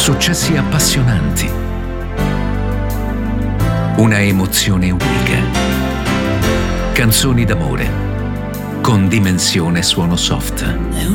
successi appassionanti, una emozione unica, canzoni d'amore con dimensione suono soft.